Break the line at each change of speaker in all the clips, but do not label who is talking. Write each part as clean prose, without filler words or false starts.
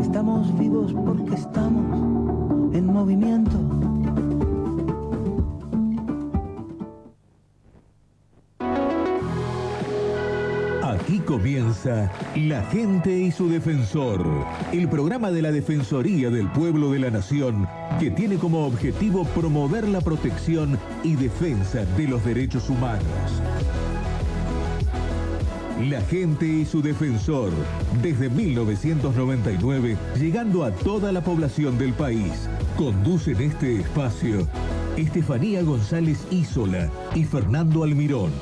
Estamos vivos porque estamos en movimiento.
Aquí comienza La Gente y su Defensor, el programa de la Defensoría del Pueblo de la Nación, que tiene como objetivo promover la protección y defensa de los derechos humanos. La Gente y su Defensor, desde 1999, llegando a toda la población del país. Conducen este espacio Estefanía González Isola y Fernando Almirón.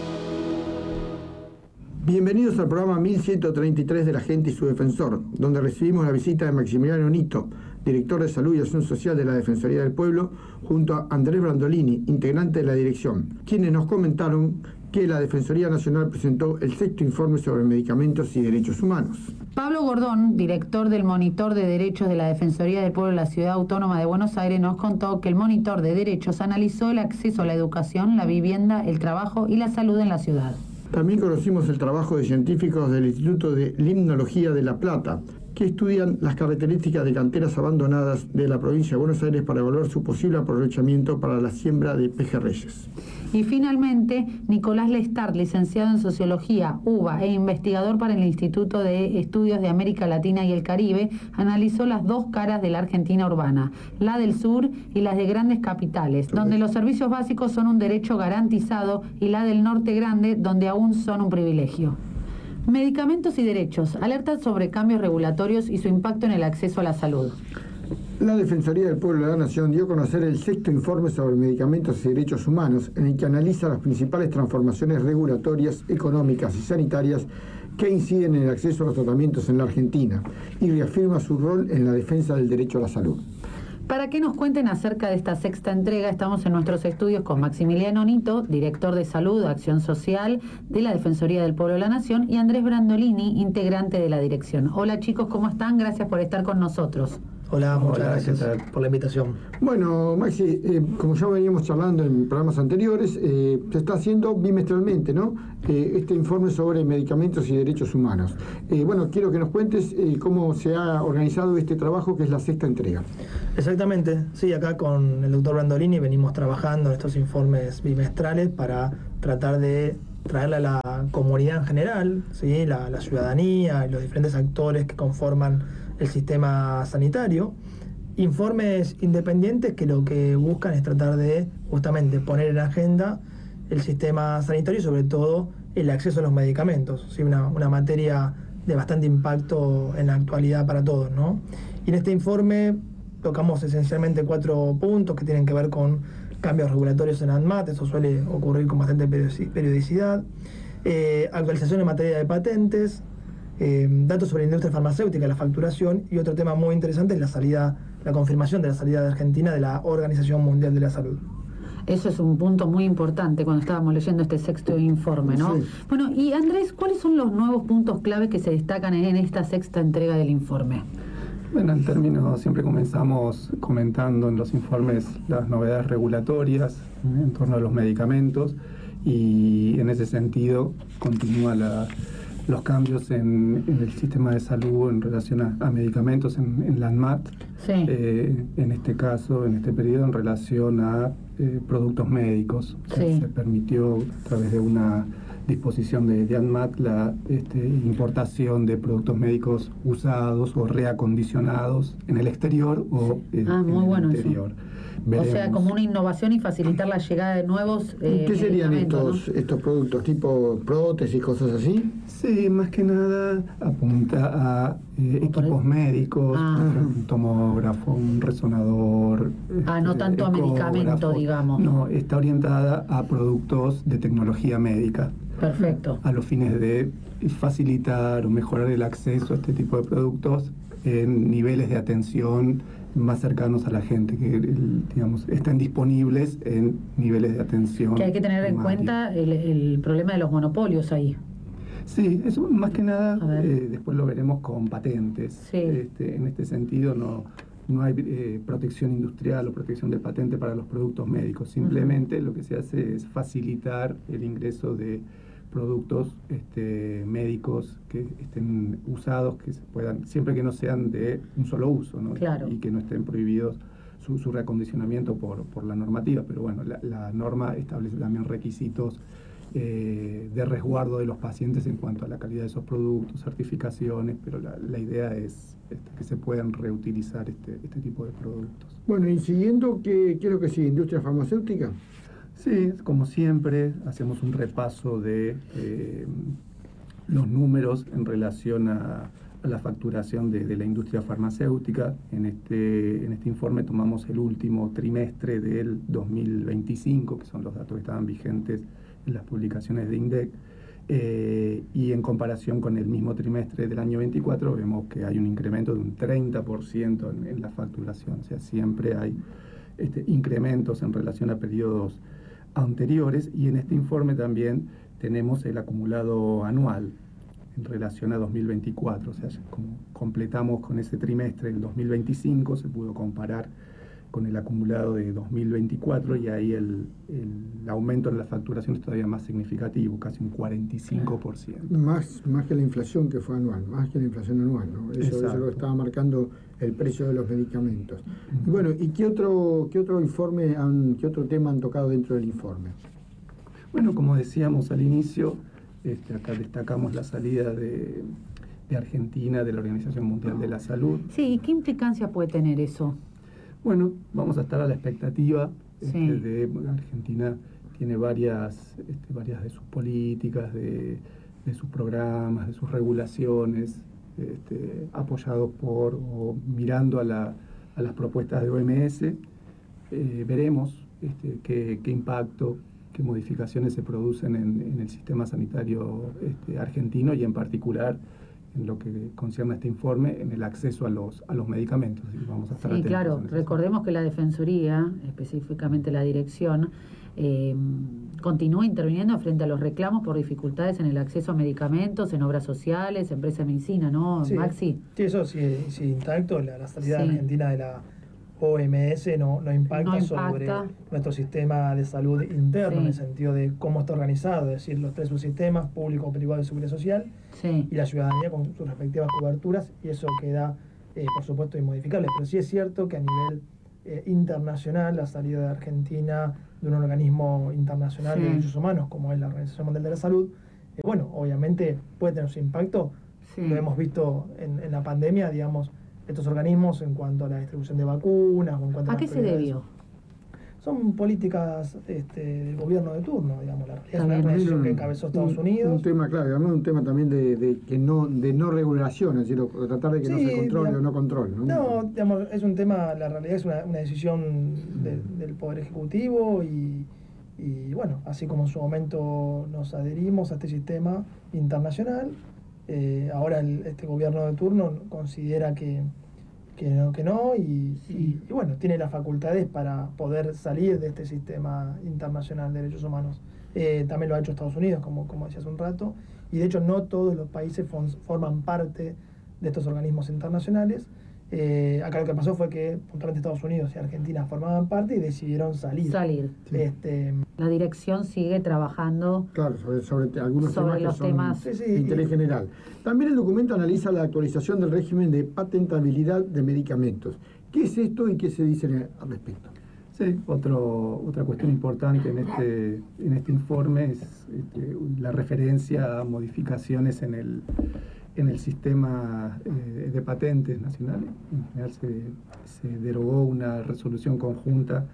Bienvenidos al programa 1133 de La Gente y su Defensor, donde recibimos la visita de Maximiliano Nito, director de Salud y Acción Social de la Defensoría del Pueblo, junto a Andrés Brandolini, integrante de la dirección, quienes nos comentaron que la Defensoría Nacional presentó el 6º informe sobre medicamentos y derechos humanos.
Pablo Gordón, director del Monitor de Derechos de la Defensoría del Pueblo de la Ciudad Autónoma de Buenos Aires, nos contó que el Monitor de Derechos analizó el acceso a la educación, la vivienda, el trabajo y la salud en la ciudad.
También conocimos el trabajo de científicos del Instituto de Limnología de La Plata, que estudian las características de canteras abandonadas de la provincia de Buenos Aires para evaluar su posible aprovechamiento para la siembra de pejerreyes.
Y finalmente, Nicolás Lestar, licenciado en Sociología, UBA e investigador para el Instituto de Estudios de América Latina y el Caribe, analizó las dos caras de la Argentina urbana, la del sur y las de grandes capitales, donde los servicios básicos son un derecho garantizado, y la del norte grande, donde aún son un privilegio. Medicamentos y derechos, alertan sobre cambios regulatorios y su impacto en el acceso a la salud.
La Defensoría del Pueblo de la Nación dio a conocer el 6º informe sobre medicamentos y derechos humanos, en el que analiza las principales transformaciones regulatorias, económicas y sanitarias que inciden en el acceso a los tratamientos en la Argentina, y reafirma su rol en la defensa del derecho a la salud.
Para que nos cuenten acerca de esta 6ª entrega, estamos en nuestros estudios con Maximiliano Nito, director de Salud, Acción Social de la Defensoría del Pueblo de la Nación, y Andrés Brandolini, integrante de la dirección. Hola chicos, ¿cómo están? Gracias por estar con nosotros.
Hola, muchas gracias por la invitación.
Bueno, Maxi, como ya veníamos charlando en programas anteriores, se está haciendo bimestralmente, ¿no? Este informe sobre medicamentos y derechos humanos. Bueno, quiero que nos cuentes cómo se ha organizado este trabajo, que es la 6ª entrega.
Exactamente, sí, acá con el doctor Brandolini venimos trabajando en estos informes bimestrales para tratar de traerle a la comunidad en general, ¿sí? la ciudadanía y los diferentes actores que conforman el sistema sanitario, informes independientes que lo que buscan es tratar de justamente poner en agenda el sistema sanitario y sobre todo el acceso a los medicamentos, ¿sí? una materia de bastante impacto en la actualidad para todos, ¿no? Y en este informe tocamos esencialmente 4 puntos que tienen que ver con cambios regulatorios en ANMAT, eso suele ocurrir con bastante periodicidad, actualización en materia de patentes, datos sobre la industria farmacéutica, la facturación, y otro tema muy interesante es la confirmación de la salida de Argentina de la Organización Mundial de la Salud.
Eso es un punto muy importante cuando estábamos leyendo este 6º informe, ¿no? Sí. Bueno, y Andrés, ¿cuáles son los nuevos puntos clave que se destacan en esta 6ª entrega del informe?
Bueno, en términos, siempre comenzamos comentando en los informes las novedades regulatorias en torno a los medicamentos, y en ese sentido continúa los cambios en el sistema de salud en relación a medicamentos en la ANMAT, sí. En este caso, en este periodo, en relación a productos médicos. Sí. Se permitió, a través de una disposición de ANMAT, la importación de productos médicos usados o reacondicionados en el exterior o en el interior.
Veremos. O sea, como una innovación y facilitar la llegada de nuevos
¿Qué serían estos productos? ¿Tipo prótesis, cosas así?
Sí, más que nada apunta a equipos médicos, un tomógrafo, un resonador.
No tanto a medicamento, digamos.
No, está orientada a productos de tecnología médica.
Perfecto.
A los fines de facilitar o mejorar el acceso a este tipo de productos en niveles de atención más cercanos a la gente, que digamos estén disponibles en niveles de atención.
Que hay que tener en cuenta el problema de los monopolios ahí.
Sí, eso más que nada después lo veremos con patentes.
Sí.
En este sentido no hay protección industrial o protección de patente para los productos médicos. Simplemente lo que se hace es facilitar el ingreso de productos médicos que estén usados, que se puedan, siempre que no sean de un solo uso, ¿no?
Claro.
Y que no estén prohibidos su reacondicionamiento por la normativa. Pero bueno, la norma establece también requisitos de resguardo de los pacientes en cuanto a la calidad de esos productos, certificaciones, pero la idea es que se puedan reutilizar este tipo de productos.
Bueno, y siguiendo, ¿qué es lo que sigue? ¿Industria farmacéutica?
Sí, como siempre, hacemos un repaso de los números en relación a la facturación de la industria farmacéutica. En este informe tomamos el último trimestre del 2025, que son los datos que estaban vigentes en las publicaciones de INDEC, y en comparación con el mismo trimestre del año 24 vemos que hay un incremento de un 30% en la facturación. O sea, siempre hay incrementos en relación a periodos anteriores, y en este informe también tenemos el acumulado anual en relación a 2024. O sea, como completamos con ese trimestre el 2025, se pudo comparar con el acumulado de 2024, y ahí el aumento en la facturación es todavía más significativo, casi un 45%.
Más que la inflación que fue anual, más que la inflación anual, ¿no? Eso es lo que estaba marcando el precio de los medicamentos. Y bueno, ¿y qué otro informe, qué otro tema han tocado dentro del informe?
Bueno, como decíamos al inicio, acá destacamos la salida de Argentina de la Organización Mundial de la Salud.
Sí, ¿y qué implicancia puede tener eso?
Bueno, vamos a estar a la expectativa
Sí.
Argentina tiene varias de sus políticas, de sus programas, de sus regulaciones, apoyados o mirando a las propuestas de OMS. Veremos qué impacto, qué modificaciones se producen en el sistema sanitario argentino, y en particular en lo que concierne a este informe, en el acceso a los medicamentos. Y vamos a estar atentos.
Claro, recordemos que la Defensoría, específicamente la dirección, continúa interviniendo frente a los reclamos por dificultades en el acceso a medicamentos, en obras sociales, empresas de medicina, ¿no,
Sí,
Maxi?
sí, eso sí intacto. La salida
Sí.
argentina de la OMS no impacta sobre nuestro sistema de salud interno,
Sí.
en el sentido de cómo está organizado, es decir, los tres subsistemas, público, privado y seguridad social,
Sí.
y la ciudadanía con sus respectivas coberturas, y eso queda, por supuesto, inmodificable. Pero sí es cierto que a nivel internacional, la salida de Argentina de un organismo internacional de derechos humanos, como es la Organización Mundial de la Salud, bueno, obviamente puede tener su impacto.
Sí.
Lo hemos visto en la pandemia, digamos, estos organismos en cuanto a la distribución de vacunas o en cuanto a
¿A qué se debió?
Son políticas del gobierno de turno, digamos. La realidad es una
También.
decisión que encabezó Estados Unidos.
Un tema, claro, además un tema también de no regulación, es decir, tratar de que no
Sí,
se controle
digamos,
o no controle, ¿no?
No, digamos, es un tema, la realidad es una decisión del Poder Ejecutivo, y bueno, así como en su momento nos adherimos a este sistema internacional, ahora este gobierno de turno considera que no, y bueno, tiene las facultades para poder salir de este sistema internacional de derechos humanos. También lo ha hecho Estados Unidos, como decía hace un rato, y de hecho no todos los países forman parte de estos organismos internacionales. Acá lo que pasó fue que puntualmente Estados Unidos y Argentina formaban parte y decidieron salir.
Sí.
La dirección sigue trabajando.
Claro, sobre algunos
Sobre
temas
los
que son
temas.
Sí,
de interés general. También el documento analiza la actualización del régimen de patentabilidad de medicamentos. ¿Qué es esto y qué se dice al respecto?
Sí, otra cuestión importante en este informe es la referencia a modificaciones en el sistema de patentes nacionales. En general se derogó una resolución conjunta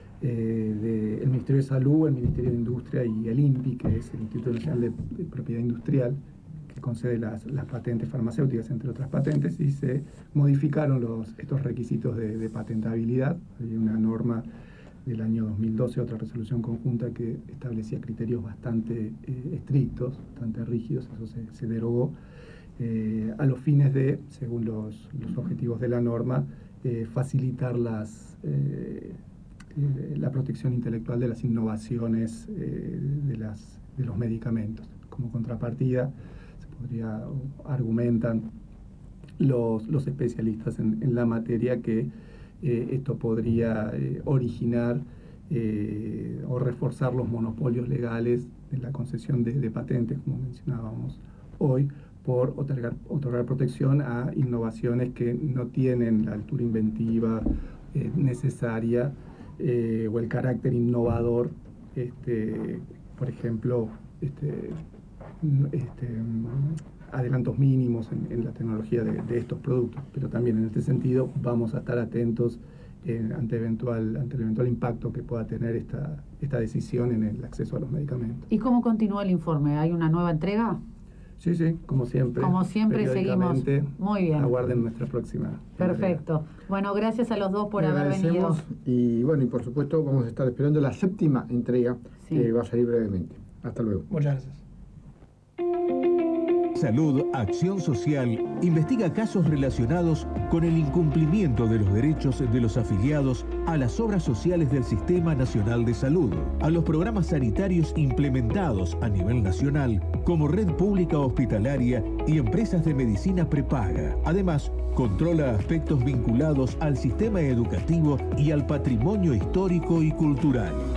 del Ministerio de Salud, el Ministerio de Industria y el INPI, que es el Instituto Nacional de Propiedad Industrial, que concede las patentes farmacéuticas, entre otras patentes, y se modificaron estos requisitos de patentabilidad. Había una norma del año 2012, otra resolución conjunta que establecía criterios bastante estrictos, bastante rígidos. Eso se derogó a los fines de, según los objetivos de la norma, facilitar la protección intelectual de las innovaciones de los medicamentos. Como contrapartida, argumentan los especialistas en la materia que esto podría originar o reforzar los monopolios legales en la concesión de patentes, como mencionábamos hoy, por otorgar protección a innovaciones que no tienen la altura inventiva necesaria o el carácter innovador, por ejemplo, adelantos mínimos en la tecnología de estos productos. Pero también en este sentido vamos a estar atentos ante el eventual impacto que pueda tener esta decisión en el acceso a los medicamentos.
¿Y cómo continúa el informe? ¿Hay una nueva entrega?
Sí, como siempre.
Como siempre seguimos. Muy bien.
Aguarden nuestra próxima.
Perfecto.
Entrega.
Bueno, gracias a los dos por haber venido.
Y bueno, y por supuesto vamos a estar esperando la 7ª entrega, que va a salir brevemente. Hasta luego.
Muchas gracias.
Salud Acción Social investiga casos relacionados con el incumplimiento de los derechos de los afiliados a las obras sociales del Sistema Nacional de Salud, a los programas sanitarios implementados a nivel nacional como Red Pública Hospitalaria y empresas de medicina prepaga. Además, controla aspectos vinculados al sistema educativo y al patrimonio histórico y cultural.